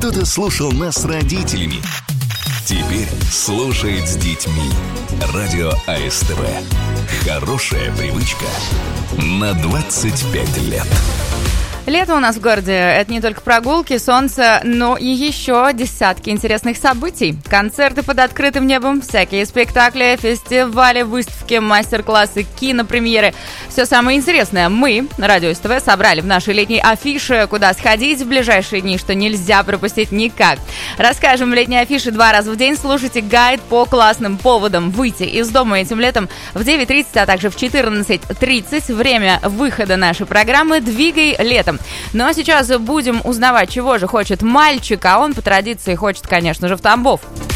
Кто-то слушал нас с родителями. Теперь слушает с детьми. Радио АСТВ. Хорошая привычка на 25 лет. Лето у нас в городе – это не только прогулки, солнце, но и еще десятки интересных событий. Концерты под открытым небом, всякие спектакли, фестивали, выставки, мастер-классы, кинопремьеры. Все самое интересное мы, Радио СТВ, собрали в нашей летней афише, куда сходить в ближайшие дни, что нельзя пропустить никак. Расскажем в летней афише 2 раза в день. Слушайте гайд по классным поводам выйти из дома этим летом в 9:30, а также в 14:30. Время выхода нашей программы «Двигай летом». Ну а сейчас будем узнавать, чего же хочет мальчик, а он по традиции хочет, конечно же, в Тамбов.